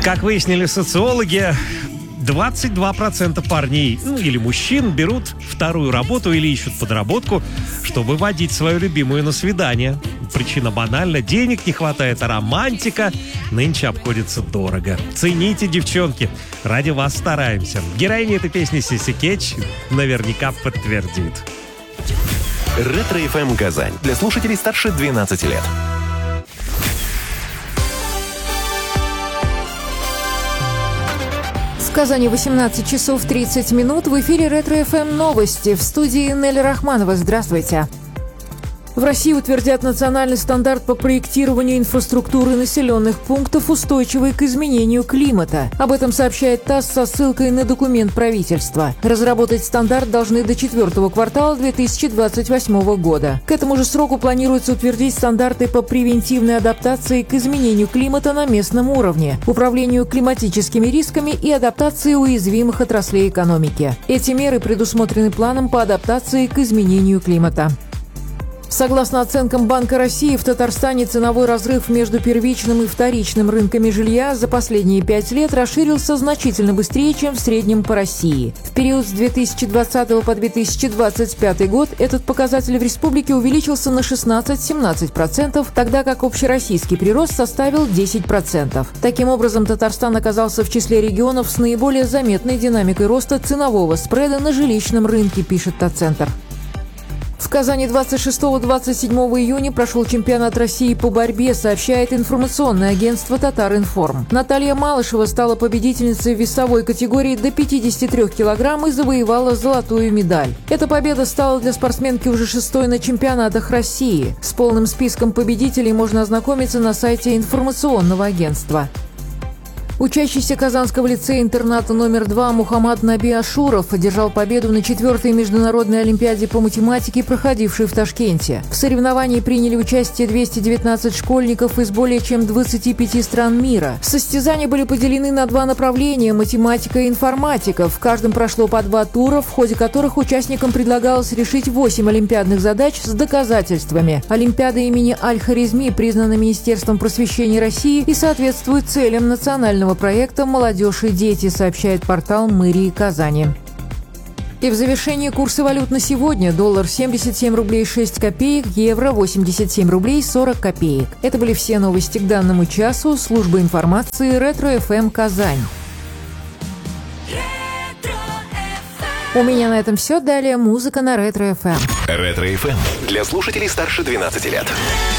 Как выяснили социологи, 22% парней, или мужчин, берут вторую работу или ищут подработку, чтобы водить свою любимую на свидание. Причина банальна: денег не хватает, а романтика нынче обходится дорого. Цените, девчонки, ради вас стараемся. Героиня этой песни Сиси Кетч наверняка подтвердит. Ретро-ФМ Казань. Для слушателей старше 12 лет. В Казани 18 часов 30 минут. В эфире Ретро-ФМ новости. В студии Нелли Рахманова. Здравствуйте. В России утвердят национальный стандарт по проектированию инфраструктуры населенных пунктов, устойчивой к изменению климата. Об этом сообщает ТАСС со ссылкой на документ правительства. Разработать стандарт должны до 4-го квартала 2028 года. К этому же сроку планируется утвердить стандарты по превентивной адаптации к изменению климата на местном уровне, управлению климатическими рисками и адаптации уязвимых отраслей экономики. Эти меры предусмотрены планом по адаптации к изменению климата. Согласно оценкам Банка России, в Татарстане ценовой разрыв между первичным и вторичным рынками жилья за последние 5 лет расширился значительно быстрее, чем в среднем по России. В период с 2020 по 2025 год этот показатель в республике увеличился на 16-17%, тогда как общероссийский прирост составил 10%. Таким образом, Татарстан оказался в числе регионов с наиболее заметной динамикой роста ценового спреда на жилищном рынке, пишет Татцентр. В Казани 26-27 июня прошел чемпионат России по борьбе, сообщает информационное агентство «Татаринформ». Наталья Малышева стала победительницей в весовой категории до 53 килограмм и завоевала золотую медаль. Эта победа стала для спортсменки уже 6-й на чемпионатах России. С полным списком победителей можно ознакомиться на сайте информационного агентства. Учащийся Казанского лицея-интерната номер 2 Мухаммад Наби Ашуров одержал победу на 4-й международной олимпиаде по математике, проходившей в Ташкенте. В соревновании приняли участие 219 школьников из более чем 25 стран мира. Состязания были поделены на 2 направления – математика и информатика. В каждом прошло по 2 тура, в ходе которых участникам предлагалось решить 8 олимпиадных задач с доказательствами. Олимпиада имени Аль-Харизми признана Министерством просвещения России и соответствует целям национального проекта «Молодежь и дети», сообщает портал мэрии Казани. И в завершении курсы валют на сегодня. Доллар 77 рублей 6 копеек, евро 87 рублей 40 копеек. Это были все новости к данному часу. Служба информации Ретро-ФМ Казань. У меня на этом все. Далее музыка на Ретро-ФМ. Ретро-ФМ для слушателей старше 12 лет.